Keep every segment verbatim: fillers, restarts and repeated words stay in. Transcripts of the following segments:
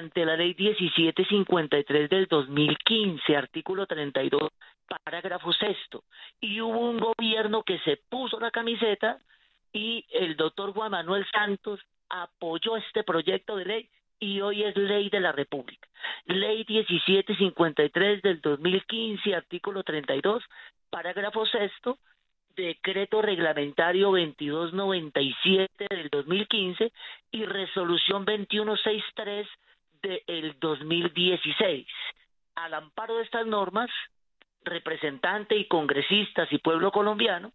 mediante la ley diecisiete cincuenta y tres del dos mil quince, artículo treinta y dos, parágrafo sexto, y hubo un gobierno que se puso la camiseta y el doctor Juan Manuel Santos apoyó este proyecto de ley y hoy es ley de la República. Ley diecisiete cincuenta y tres del dos mil quince, artículo treinta y dos, parágrafo sexto, decreto reglamentario veintidós noventa y siete del dos mil quince y resolución veintiuno sesenta y tres del dos mil dieciséis. Al amparo de estas normas, representante y congresistas y pueblo colombiano,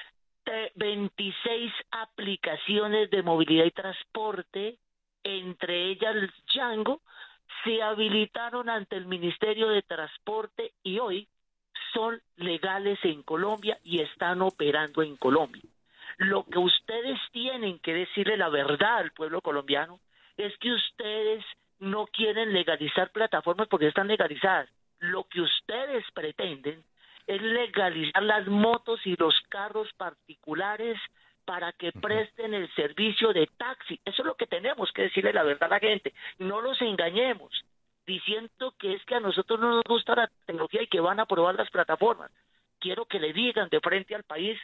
veintiséis aplicaciones de movilidad y transporte, entre ellas Django, se habilitaron ante el Ministerio de Transporte y hoy son legales en Colombia y están operando en Colombia. Lo que ustedes tienen que decirle la verdad al pueblo colombiano es que ustedes no quieren legalizar plataformas porque están legalizadas. Lo que ustedes pretenden es legalizar las motos y los carros particulares para que presten el servicio de taxi. Eso es lo que tenemos que decirle la verdad a la gente. No los engañemos diciendo que es que a nosotros no nos gusta la tecnología y que van a aprobar las plataformas. Quiero que le digan de frente al país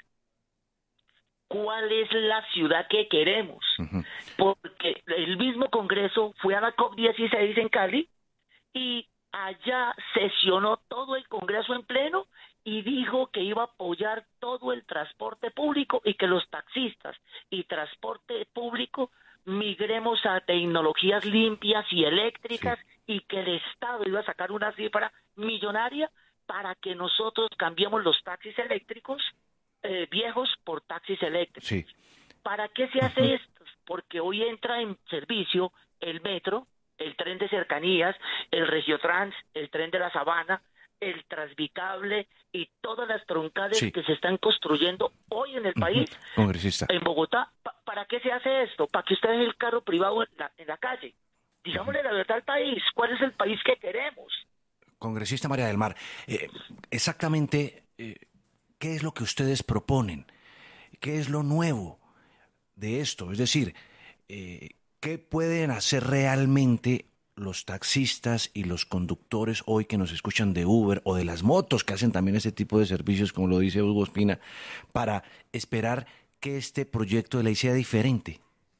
cuál es la ciudad que queremos. Uh-huh. Porque el mismo Congreso fue a la COP dieciséis en Cali y allá sesionó todo el Congreso en pleno y dijo que iba a apoyar todo el transporte público y que los taxistas y transporte público migremos a tecnologías limpias y eléctricas, sí, y que el Estado iba a sacar una cifra millonaria para que nosotros cambiemos los taxis eléctricos eh, viejos por taxis eléctricos. Sí. ¿Para qué se hace uh-huh. esto? Porque hoy entra en servicio el metro, el tren de cercanías, el Regiotrans, el tren de la Sabana, el Transbicable y todas las troncales sí. que se están construyendo hoy en el país, uh-huh. Congresista. En Bogotá. Pa- ¿Para qué se hace esto? Para que usted deje el carro privado en la, en la calle. Digámosle uh-huh. la verdad al país. ¿Cuál es el país que queremos? Congresista María del Mar, eh, exactamente, eh, ¿qué es lo que ustedes proponen? ¿Qué es lo nuevo de esto? Es decir, eh, ¿qué pueden hacer realmente los taxistas y los conductores hoy que nos escuchan de Uber o de las motos que hacen también ese tipo de servicios, como lo dice Hugo Espina, para esperar que este proyecto de ley sea diferente?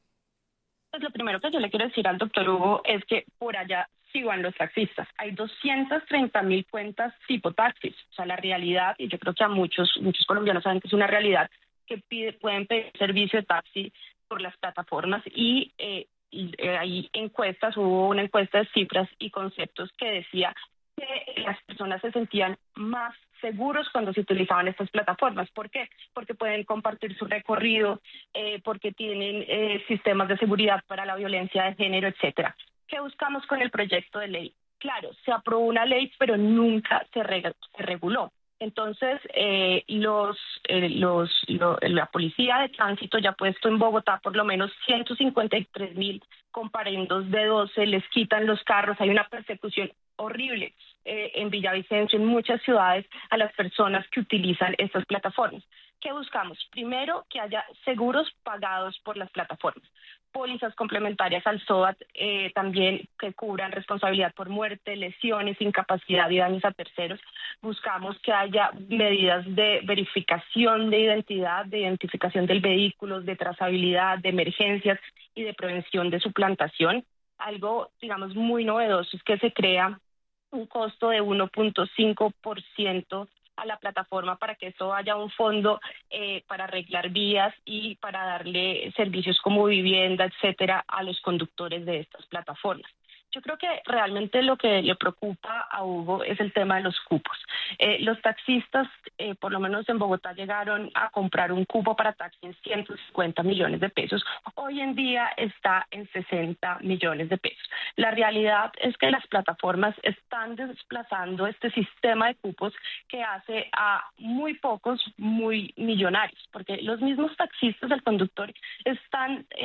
Pues lo primero que yo le quiero decir al doctor Hugo es que por allá sí van los taxistas. Hay doscientas treinta mil cuentas tipo taxis. O sea, la realidad, y yo creo que a muchos muchos colombianos saben que es una realidad, que pide, pueden pedir servicio de taxi por las plataformas y eh, Y, eh, hay encuestas, hubo una encuesta de cifras y conceptos que decía que las personas se sentían más seguros cuando se utilizaban estas plataformas. ¿Por qué? Porque pueden compartir su recorrido, eh, porque tienen eh, sistemas de seguridad para la violencia de género, etcétera. ¿Qué buscamos con el proyecto de ley? Claro, se aprobó una ley, pero nunca se, reg- se reguló. Entonces, eh, los, eh, los, lo, la policía de tránsito ya ha puesto en Bogotá por lo menos ciento cincuenta y tres mil comparendos de doce, les quitan los carros, hay una persecución horrible eh, en Villavicencio, en muchas ciudades, a las personas que utilizan estas plataformas. ¿Qué buscamos? Primero, que haya seguros pagados por las plataformas. Pólizas complementarias al SOAT eh, también que cubran responsabilidad por muerte, lesiones, incapacidad y daños a terceros. Buscamos que haya medidas de verificación de identidad, de identificación del vehículo, de trazabilidad, de emergencias y de prevención de suplantación. Algo, digamos, muy novedoso es que se crea un costo de uno punto cinco por ciento a la plataforma para que eso haya un fondo eh, para arreglar vías y para darle servicios como vivienda, etcétera, a los conductores de estas plataformas. Yo creo que realmente lo que le preocupa a Hugo es el tema de los cupos. Eh, los taxistas, eh, por lo menos en Bogotá, llegaron a comprar un cupo para taxi en ciento cincuenta millones de pesos. Hoy en día está en sesenta millones de pesos. La realidad es que las plataformas están desplazando este sistema de cupos que hace a muy pocos muy millonarios, porque los mismos taxistas, el conductor, están... Eh,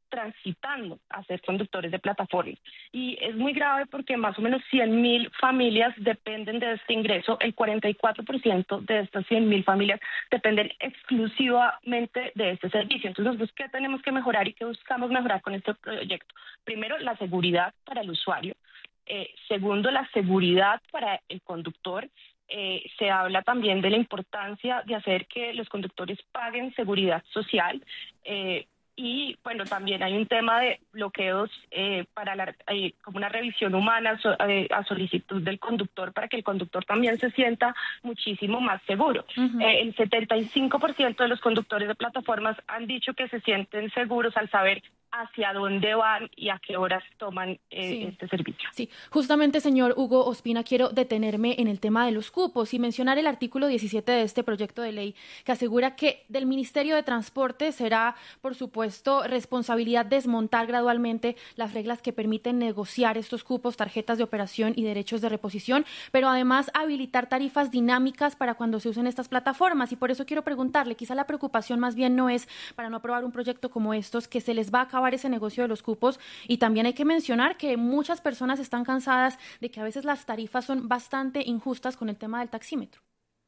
transitando a ser conductores de plataformas. Y es muy grave porque más o menos cien mil familias dependen de este ingreso. El cuarenta y cuatro por ciento de estas cien mil familias dependen exclusivamente de este servicio. Entonces, nosotros, ¿qué tenemos que mejorar y qué buscamos mejorar con este proyecto? Primero, la seguridad para el usuario. Eh, segundo, la seguridad para el conductor. Eh, se habla también de la importancia de hacer que los conductores paguen seguridad social. Eh, Y bueno, también hay un tema de bloqueos eh, para la, eh, como una revisión humana so, eh, a solicitud del conductor para que el conductor también se sienta muchísimo más seguro. Uh-huh. Eh, el setenta y cinco por ciento de los conductores de plataformas han dicho que se sienten seguros al saber hacia dónde van y a qué horas toman eh, sí. este servicio. Sí, justamente, señor Hugo Ospina, quiero detenerme en el tema de los cupos y mencionar el artículo diecisiete de este proyecto de ley que asegura que del Ministerio de Transporte será, por supuesto, responsabilidad desmontar gradualmente las reglas que permiten negociar estos cupos, tarjetas de operación y derechos de reposición, pero además habilitar tarifas dinámicas para cuando se usen estas plataformas. Y por eso quiero preguntarle, quizá la preocupación más bien no es para no aprobar un proyecto como estos, que se les va a acabar ese negocio de los cupos, y también hay que mencionar que muchas personas están cansadas de que a veces las tarifas son bastante injustas con el tema del taxímetro.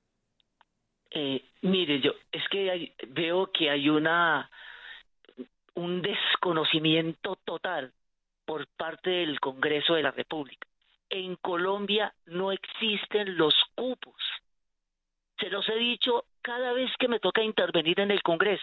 Eh, mire, yo es que hay, veo que hay una un desconocimiento total por parte del Congreso de la República. En Colombia no existen los cupos. Se los he dicho cada vez que me toca intervenir en el Congreso.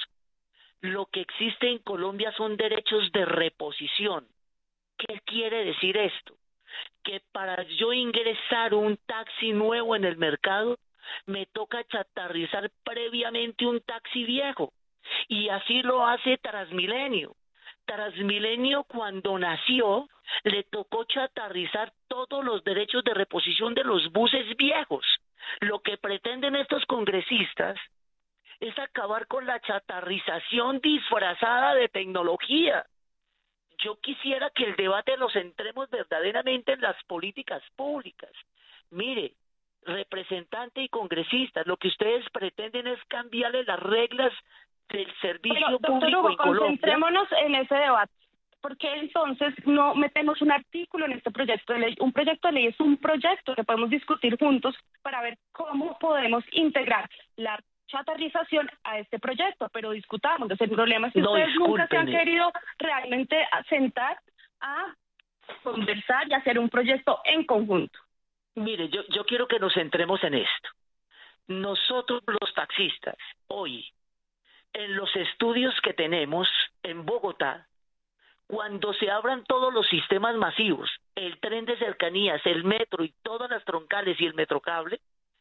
Lo que existe en Colombia son derechos de reposición. ¿Qué quiere decir esto? Que para yo ingresar un taxi nuevo en el mercado, me toca chatarrizar previamente un taxi viejo. Y así lo hace Transmilenio. Transmilenio, cuando nació, le tocó chatarrizar todos los derechos de reposición de los buses viejos. Lo que pretenden estos congresistas es acabar con la chatarrización disfrazada de tecnología. Yo quisiera que el debate lo centremos verdaderamente en las políticas públicas. Mire, representante y congresistas, lo que ustedes pretenden es cambiarle las reglas del servicio Pero, público Hugo, en Colombia. Concentrémonos en ese debate. ¿Por qué entonces no metemos un artículo en este proyecto de ley? Un proyecto de ley es un proyecto que podemos discutir juntos para ver cómo podemos integrar la chatarrización a este proyecto, pero discutamos. Entonces, el problema es que no, ustedes discúlpeme. nunca se han querido realmente sentar a conversar y hacer un proyecto en conjunto. Mire, yo, yo quiero que nos centremos en esto. Nosotros los taxistas, hoy, en los estudios que tenemos en Bogotá, cuando se abran todos los sistemas masivos, el tren de cercanías, el metro y todas las troncales y el metrocable,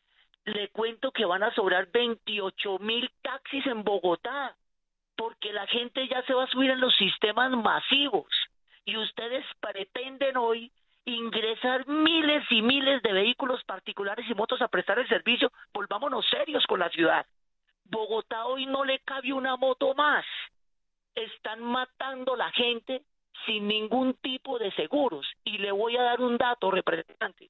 le cuento que van a sobrar veintiocho mil taxis en Bogotá, porque la gente ya se va a subir en los sistemas masivos, y ustedes pretenden hoy ingresar miles y miles de vehículos particulares y motos a prestar el servicio. Volvámonos serios con la ciudad. Bogotá hoy no le cabe una moto más. Están matando la gente sin ningún tipo de seguros. Y le voy a dar un dato, representante.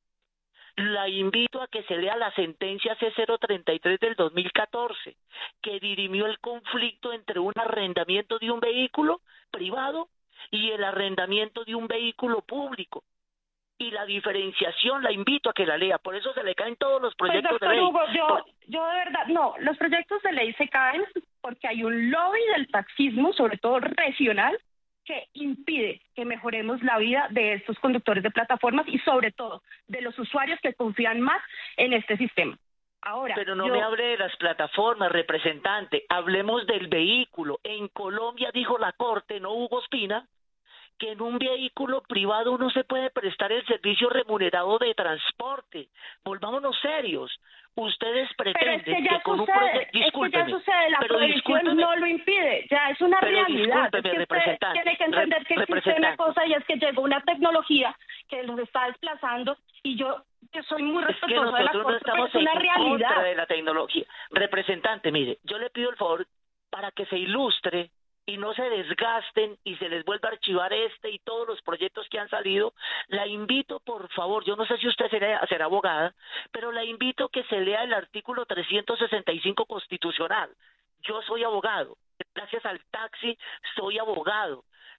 La invito a que se lea la sentencia C cero treinta y tres del dos mil catorce, que dirimió el conflicto entre un arrendamiento de un vehículo privado y el arrendamiento de un vehículo público. Y la diferenciación la invito a que la lea, por eso se le caen todos los proyectos pues, de ley. Hugo, yo, yo de verdad, no, los proyectos de ley se caen porque hay un lobby del taxismo, sobre todo regional, que impide que mejoremos la vida de estos conductores de plataformas y sobre todo de los usuarios que confían más en este sistema. Ahora, Pero no yo... me hable de las plataformas, representante, hablemos del vehículo. En Colombia dijo la Corte, no Hugo Ospina, que en un vehículo privado uno se puede prestar el servicio remunerado de transporte. Volvámonos serios. Ustedes pretenden pero es que, ya que con sucede, un proyecto... Discúlpeme. Es que ya sucede, la prohibición no lo impide, ya es una pero realidad. Es que usted tiene que entender que existe una cosa y es que llegó una tecnología que nos está desplazando y yo... que soy muy respetuosa de la Corte, no estamos pero es una en realidad. contra de la tecnología. Representante, mire, yo le pido el favor para que se ilustre y no se desgasten y se les vuelva a archivar este y todos los proyectos que han salido. La invito, por favor, yo no sé si usted será, será abogada, pero la invito que se lea el artículo trescientos sesenta y cinco constitucional. Yo soy abogado, gracias al taxi soy abogado.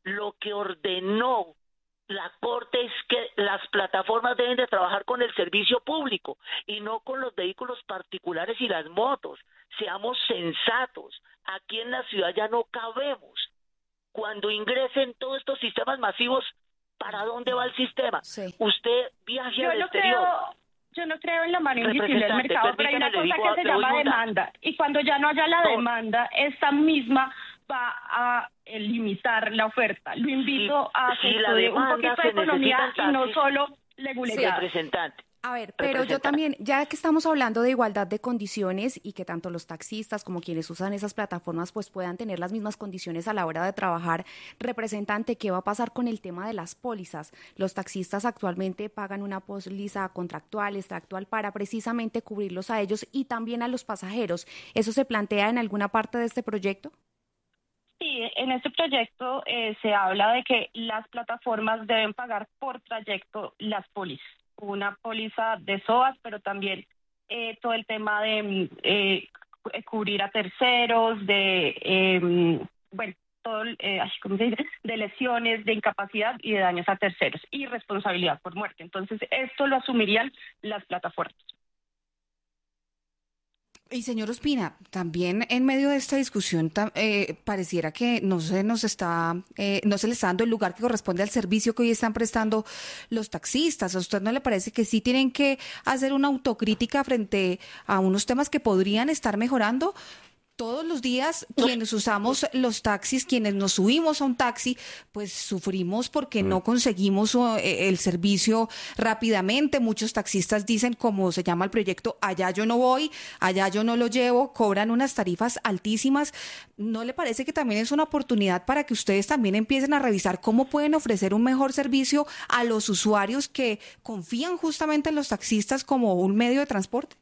Lo que ordenó la Corte es que las plataformas deben de trabajar con el servicio público y no con los vehículos particulares y las motos. Seamos sensatos. Aquí en la ciudad ya no cabemos. Cuando ingresen todos estos sistemas masivos, ¿para dónde va el sistema? Sí. Usted viaje Yo al no exterior. Creo... Yo no creo en la mano invisible del Representante, mercado, pero hay una permítame, le cosa digo, que se le doy llama un dato. demanda. Y cuando ya no haya la No. demanda, esta misma va a eh, limitar la oferta. Lo invito Sí, a que sí, la estudie un demanda, poquito de se economía necesitan y no taxis. solo leguleyadas. Representante. A ver, pero yo Representante. también, ya que estamos hablando de igualdad de condiciones y que tanto los taxistas como quienes usan esas plataformas pues puedan tener las mismas condiciones a la hora de trabajar, representante, ¿qué va a pasar con el tema de las pólizas? Los taxistas actualmente pagan una póliza contractual, extractual para precisamente cubrirlos a ellos y también a los pasajeros. ¿Eso se plantea en alguna parte de este proyecto? Sí, en este proyecto eh, se habla de que las plataformas deben pagar por trayecto las pólizas. Una póliza de S O A S, pero también eh, todo el tema de eh, cubrir a terceros, de, eh, bueno, todo, eh, ¿cómo se dice? De lesiones, de incapacidad y de daños a terceros y responsabilidad por muerte. Entonces, esto lo asumirían las plataformas. Y señor Ospina, también en medio de esta discusión eh, pareciera que no se nos está, eh, no se le está dando el lugar que corresponde al servicio que hoy están prestando los taxistas. ¿A usted no le parece que sí tienen que hacer una autocrítica frente a unos temas que podrían estar mejorando? Todos los días quienes usamos los taxis, quienes nos subimos a un taxi, pues sufrimos porque no conseguimos eh, el servicio rápidamente. Muchos taxistas dicen, como se llama el proyecto, allá yo no voy, allá yo no lo llevo, cobran unas tarifas altísimas. ¿No le parece que también es una oportunidad para que ustedes también empiecen a revisar cómo pueden ofrecer un mejor servicio a los usuarios que confían justamente en los taxistas como un medio de transporte?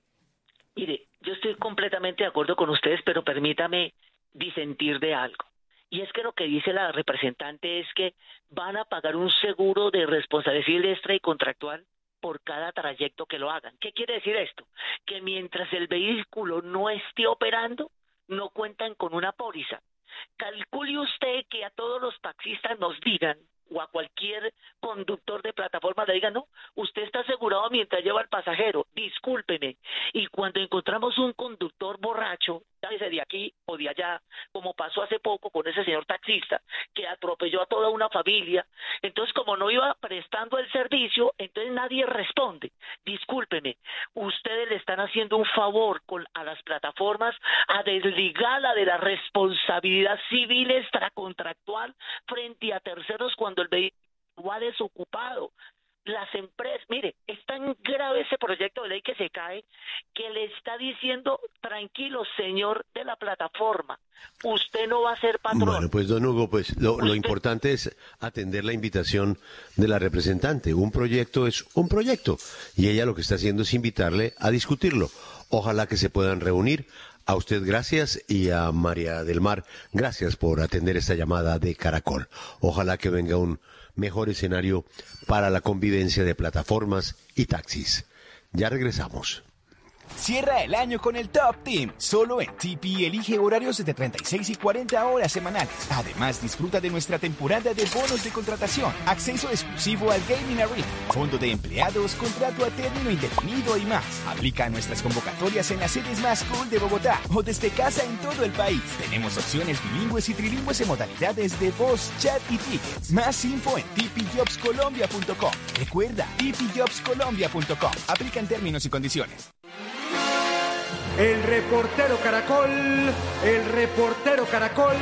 Mire, yo estoy completamente de acuerdo con ustedes, pero permítame disentir de algo. Y es que lo que dice la representante es que van a pagar un seguro de responsabilidad civil extra y contractual por cada trayecto que lo hagan. ¿Qué quiere decir esto? Que mientras el vehículo no esté operando, no cuentan con una póliza. Calcule usted que a todos los taxistas nos digan, o a cualquier conductor de plataforma le diga, no, usted está asegurado mientras lleva al pasajero, discúlpeme. Y cuando encontramos un conductor borracho, llámese de aquí o de allá, como pasó hace poco con ese señor taxista, que atropelló a toda una familia, entonces como no iba prestando el servicio, entonces nadie responde. Discúlpeme, ustedes le están haciendo un favor con, a las plataformas a desligarla de la responsabilidad civil extracontractual frente a terceros cuando el vehículo va desocupado. Las empresas, mire, es tan grave ese proyecto de ley que se cae que le está diciendo, tranquilo, señor de la plataforma, usted no va a ser patrón. Bueno, pues don Hugo, pues lo, usted... lo importante es atender la invitación de la representante. Un proyecto es un proyecto y ella lo que está haciendo es invitarle a discutirlo. Ojalá que se puedan reunir. A usted gracias y a María del Mar, gracias por atender esta llamada de Caracol. Ojalá que venga un mejor escenario para la convivencia de plataformas y taxis. Ya regresamos. Cierra el año con el Top Team. Solo en T P elige horarios de treinta y seis y cuarenta horas semanales. Además, disfruta de nuestra temporada de bonos de contratación, acceso exclusivo al Gaming Arena, fondo de empleados, contrato a término indefinido y más. Aplica nuestras convocatorias en las sedes más cool de Bogotá o desde casa en todo el país. Tenemos opciones bilingües y trilingües en modalidades de voz, chat y tickets. Más info en t p jobs colombia punto com. Recuerda, t p jobs colombia punto com. Aplican términos y condiciones. El reportero Caracol, el reportero Caracol.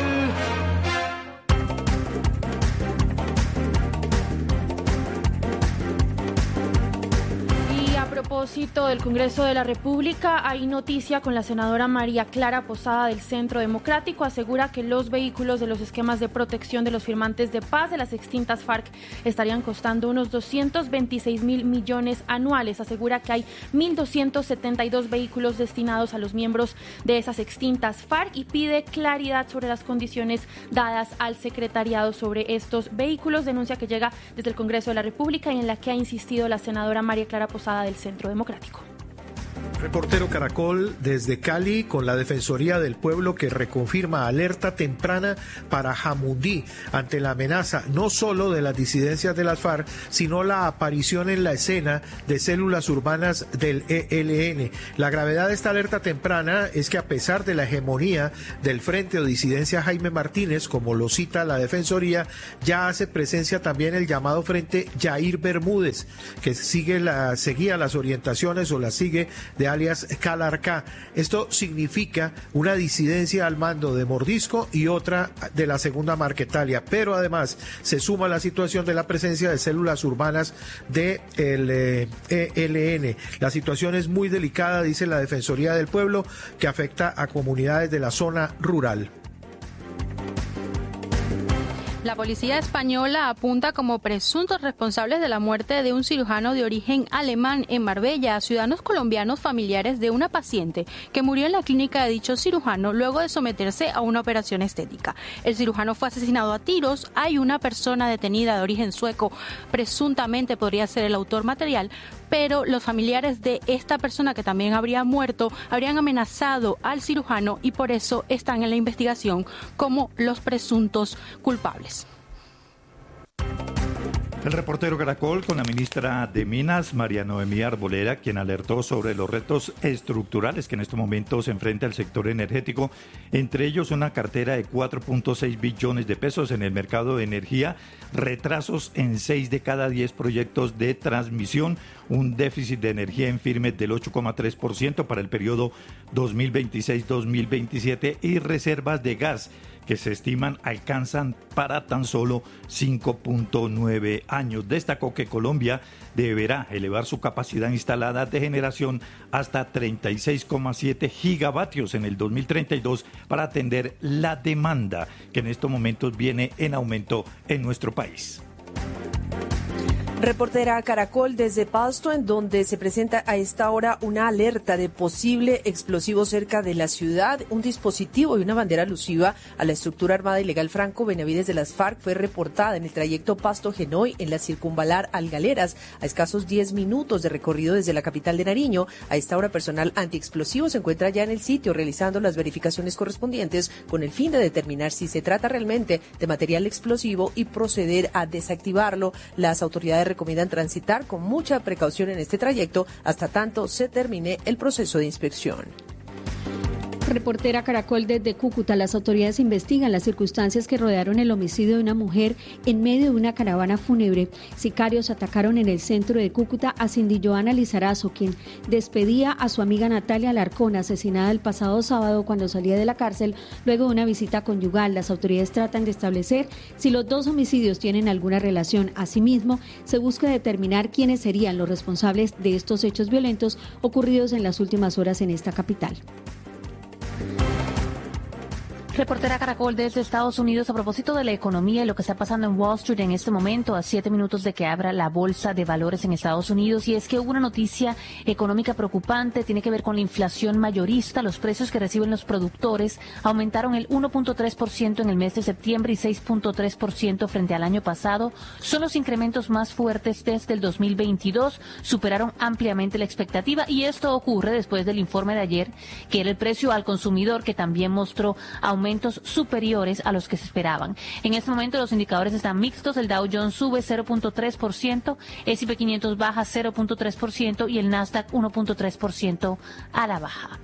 Y a propósito del Congreso de la República, hay noticia con la senadora María Clara Posada del Centro Democrático. Asegura que los vehículos de los esquemas de protección de los firmantes de paz de las extintas FARC estarían costando unos doscientos veintiséis mil millones anuales. Asegura que hay mil doscientos setenta y dos vehículos destinados a los miembros de esas extintas FARC y pide claridad sobre las condiciones dadas al secretariado sobre estos vehículos. Denuncia que llega desde el Congreso de la República y en la que ha insistido la senadora María Clara Posada del Centro Democrático. Reportero Caracol desde Cali con la Defensoría del Pueblo que reconfirma alerta temprana para Jamundí ante la amenaza no solo de las disidencias de las FARC, sino la aparición en la escena de células urbanas del E L N. La gravedad de esta alerta temprana es que a pesar de la hegemonía del Frente o disidencia Jaime Martínez, como lo cita la Defensoría, ya hace presencia también el llamado Frente Yair Bermúdez, que sigue la, seguía las orientaciones o las sigue de alias Calarcá. Esto significa una disidencia al mando de Mordisco y otra de la segunda Marquetalia, pero además se suma la situación de la presencia de células urbanas del eh, E L N. La situación es muy delicada, dice la Defensoría del Pueblo, que afecta a comunidades de la zona rural. La policía española apunta como presuntos responsables de la muerte de un cirujano de origen alemán en Marbella a ciudadanos colombianos familiares de una paciente que murió en la clínica de dicho cirujano luego de someterse a una operación estética. El cirujano fue asesinado a tiros. Hay una persona detenida de origen sueco, presuntamente podría ser el autor material, pero los familiares de esta persona que también habría muerto habrían amenazado al cirujano y por eso están en la investigación como los presuntos culpables. El reportero Caracol con la ministra de Minas, María Noemí Arboleda, quien alertó sobre los retos estructurales que en estos momentos se enfrenta el sector energético, entre ellos una cartera de cuatro punto seis billones de pesos en el mercado de energía, retrasos en seis de cada diez proyectos de transmisión, un déficit de energía en firme del ocho coma tres por ciento para el periodo dos mil veintiséis dos mil veintisiete y reservas de gas que se estiman alcanzan para tan solo cinco punto nueve años. Destacó que Colombia deberá elevar su capacidad instalada de generación hasta treinta y seis coma siete gigavatios en el dos mil treinta y dos para atender la demanda que en estos momentos viene en aumento en nuestro país. Reportera Caracol desde Pasto, en donde se presenta a esta hora una alerta de posible explosivo cerca de la ciudad. Un dispositivo y una bandera alusiva a la estructura armada ilegal Franco Benavides de las FARC fue reportada en el trayecto Pasto-Genoy en la circunvalar Algaleras, a escasos diez minutos de recorrido desde la capital de Nariño. A esta hora personal antiexplosivo se encuentra ya en el sitio realizando las verificaciones correspondientes con el fin de determinar si se trata realmente de material explosivo y proceder a desactivarlo. Las autoridades recomiendan transitar con mucha precaución en este trayecto hasta tanto se termine el proceso de inspección. Reportera Caracol desde Cúcuta. Las autoridades investigan las circunstancias que rodearon el homicidio de una mujer en medio de una caravana fúnebre. Sicarios atacaron en el centro de Cúcuta a Cindy Joana Lizarazo, quien despedía a su amiga Natalia Alarcón, asesinada el pasado sábado cuando salía de la cárcel luego de una visita conyugal. Las autoridades tratan de establecer si los dos homicidios tienen alguna relación. Asimismo, se busca determinar quiénes serían los responsables de estos hechos violentos ocurridos en las últimas horas en esta capital. Reportera Caracol desde Estados Unidos a propósito de la economía y lo que está pasando en Wall Street en este momento, a siete minutos de que abra la bolsa de valores en Estados Unidos, y es que hubo una noticia económica preocupante, tiene que ver con la inflación mayorista. Los precios que reciben los productores aumentaron el uno punto tres por ciento en el mes de septiembre y seis punto tres por ciento frente al año pasado. Son los incrementos más fuertes desde el dos mil veintidós, superaron ampliamente la expectativa, y esto ocurre después del informe de ayer, que era el precio al consumidor, que también mostró aumentos superiores a los que se esperaban. En este momento los indicadores están mixtos. El Dow Jones sube cero punto tres por ciento, ese y pe quinientos baja cero punto tres por ciento y el Nasdaq uno punto tres por ciento a la baja.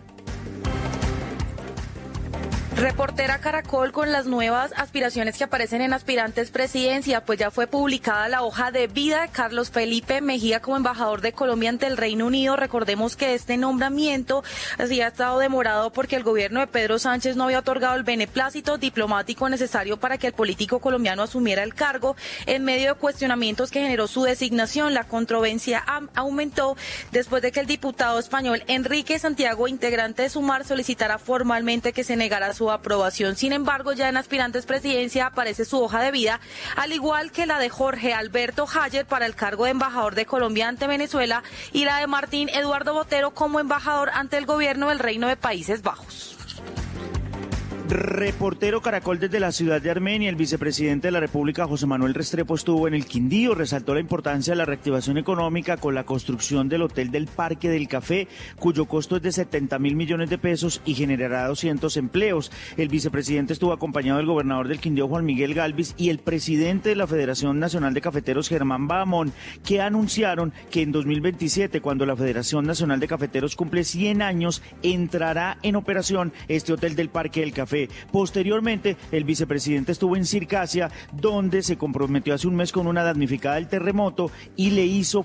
Reportera Caracol con las nuevas aspiraciones que aparecen en Aspirantes Presidencia, pues ya fue publicada la hoja de vida de Carlos Felipe Mejía como embajador de Colombia ante el Reino Unido. Recordemos que este nombramiento así ha estado demorado porque el gobierno de Pedro Sánchez no había otorgado el beneplácito diplomático necesario para que el político colombiano asumiera el cargo. En medio de cuestionamientos que generó su designación, la controversia aumentó después de que el diputado español Enrique Santiago, integrante de Sumar, solicitara formalmente que se negara su aprobación. Sin embargo, ya en Aspirantes Presidencia aparece su hoja de vida, al igual que la de Jorge Alberto Hayer para el cargo de embajador de Colombia ante Venezuela y la de Martín Eduardo Botero como embajador ante el gobierno del Reino de Países Bajos. Reportero Caracol desde la ciudad de Armenia, el vicepresidente de la República, José Manuel Restrepo, estuvo en el Quindío, resaltó la importancia de la reactivación económica con la construcción del Hotel del Parque del Café, cuyo costo es de setenta mil millones de pesos y generará doscientos empleos. El vicepresidente estuvo acompañado del gobernador del Quindío, Juan Miguel Galvis, y el presidente de la Federación Nacional de Cafeteros, Germán Bahamón, que anunciaron que en dos mil veintisiete, cuando la Federación Nacional de Cafeteros cumple cien años, entrará en operación este Hotel del Parque del Café. Posteriormente, el vicepresidente estuvo en Circasia, donde se comprometió hace un mes con una damnificada del terremoto y le hizo